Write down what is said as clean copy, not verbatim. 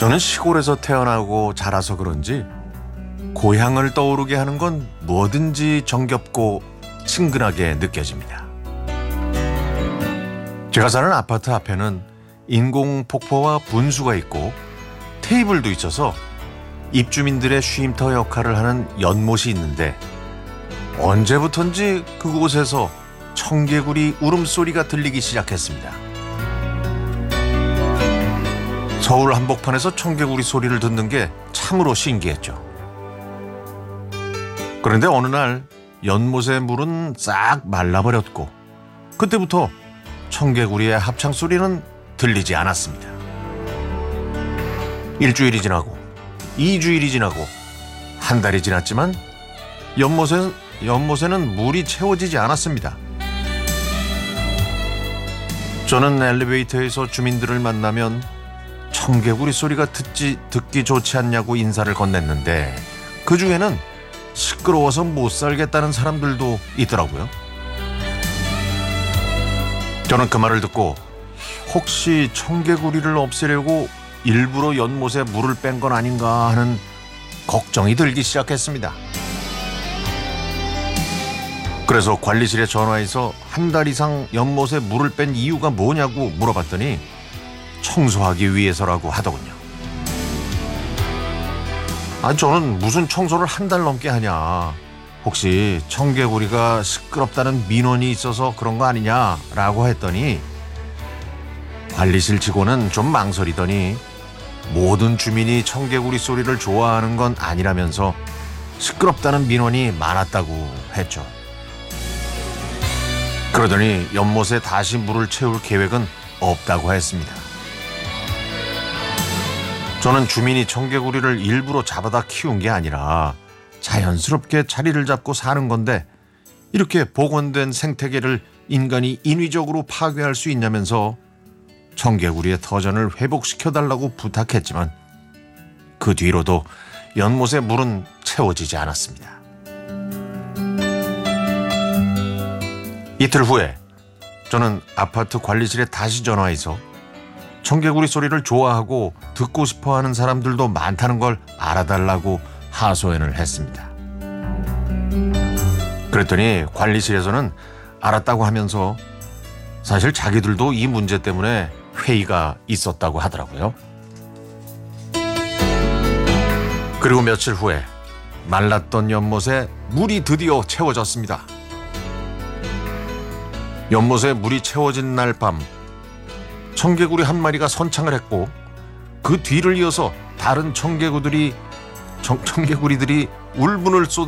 저는 시골에서 태어나고 자라서 그런지 고향을 떠오르게 하는 건 뭐든지 정겹고 친근하게 느껴집니다. 제가 사는 아파트 앞에는 인공 폭포와 분수가 있고 테이블도 있어서 입주민들의 쉼터 역할을 하는 연못이 있는데 언제부턴지 그곳에서 청개구리 울음소리가 들리기 시작했습니다. 서울 한복판에서 청개구리 소리를 듣는 게 참으로 신기했죠. 그런데 어느 날 연못의 물은 싹 말라버렸고 그때부터 청개구리의 합창 소리는 들리지 않았습니다. 일주일이 지나고 2주일이 지나고 한 달이 지났지만 연못에는 물이 채워지지 않았습니다. 저는 엘리베이터에서 주민들을 만나면 청개구리 소리가 듣기 좋지 않냐고 인사를 건넸는데 그 중에는 시끄러워서 못 살겠다는 사람들도 있더라고요. 저는 그 말을 듣고 혹시 청개구리를 없애려고 일부러 연못에 물을 뺀 건 아닌가 하는 걱정이 들기 시작했습니다. 그래서 관리실에 전화해서 한 달 이상 연못에 물을 뺀 이유가 뭐냐고 물어봤더니 청소하기 위해서라고 하더군요. 저는 무슨 청소를 한 달 넘게 하냐. 혹시 청개구리가 시끄럽다는 민원이 있어서 그런 거 아니냐라고 했더니 관리실 직원은 좀 망설이더니 모든 주민이 청개구리 소리를 좋아하는 건 아니라면서 시끄럽다는 민원이 많았다고 했죠. 그러더니 연못에 다시 물을 채울 계획은 없다고 했습니다. 저는 주민이 청개구리를 일부러 잡아다 키운 게 아니라 자연스럽게 자리를 잡고 사는 건데 이렇게 복원된 생태계를 인간이 인위적으로 파괴할 수 있냐면서 청개구리의 터전을 회복시켜달라고 부탁했지만 그 뒤로도 연못의 물은 채워지지 않았습니다. 이틀 후에 저는 아파트 관리실에 다시 전화해서 청개구리 소리를 좋아하고 듣고 싶어하는 사람들도 많다는 걸 알아달라고 하소연을 했습니다. 그랬더니 관리실에서는 알았다고 하면서 사실 자기들도 이 문제 때문에 회의가 있었다고 하더라고요. 그리고 며칠 후에 말랐던 연못에 물이 드디어 채워졌습니다. 연못에 물이 채워진 날 밤 청개구리 한 마리가 선창을 했고 그 뒤를 이어서 다른 청개구리들이 울분을